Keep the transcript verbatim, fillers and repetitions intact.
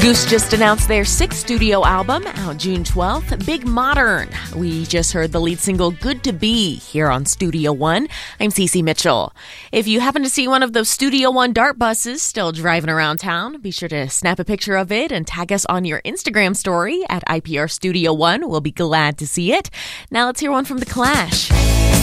Goose just announced their sixth studio album, out June twelfth, Big Modern. We just heard the lead single, Good to Be, here on Studio One. I'm Cece Mitchell. If you happen to see one of those Studio One Dart buses still driving around town, be sure to snap a picture of it and tag us on your Instagram story at I P R Studio One. We'll be glad to see it. Now let's hear one from The Clash.